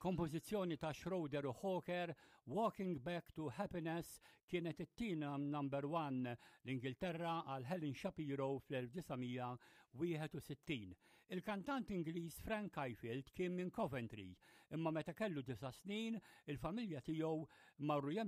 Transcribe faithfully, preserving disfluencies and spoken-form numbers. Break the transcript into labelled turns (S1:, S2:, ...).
S1: Kompożizzjoni ta' Schroeder u Hawker, Walking Back to Happiness kienet it-tina number one l-Ingilterra għal Helen Shapiro fl-1961. Il-kantant Ingliż Frank Ifield kien minn Coventry, imma meta kellu disa' snin il-familja tiegħu marru